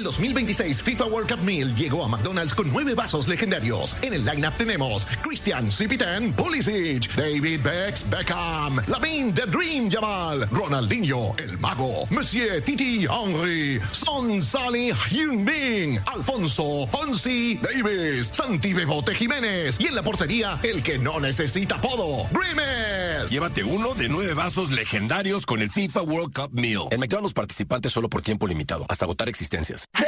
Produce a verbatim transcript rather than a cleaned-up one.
dos mil veintiséis FIFA World Cup Meal llegó a McDonald's con nueve vasos legendarios. En el lineup tenemos Christian Cipitan Pulisic, David Bex Beckham, Lamine The Dream Jamal, Ronaldinho El Mago, Monsieur Titi Henry, Son Salih Hyun-Bin, Alfonso Fonsi Davis, Santi Bebote Jiménez y en la portería el que no necesita apodo, Grimes. Llévate uno de nueve vasos legendarios con el FIFA World Cup Meal. En McDonald's participantes solo por tiempo limitado, hasta agotar existencias.